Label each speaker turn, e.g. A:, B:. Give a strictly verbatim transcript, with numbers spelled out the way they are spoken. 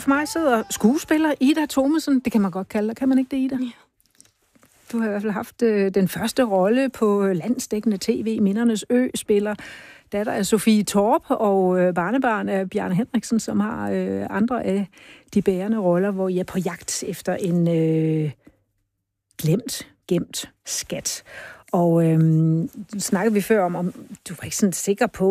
A: for mig sidder skuespiller Ida Thomesen. Det kan man godt kalde dig. Kan man ikke det, Ida? Ja. Du har i hvert fald haft øh, den første rolle på landsdækkende tv, Mindernes Ø, spiller datter af Sofie Torp og øh, barnebarn af Bjarne Henriksen, som har øh, andre af de bærende roller, hvor I er på jagt efter en øh, glemt, gemt skat. Og øh, snakkede vi før om, om du var ikke sådan sikker på,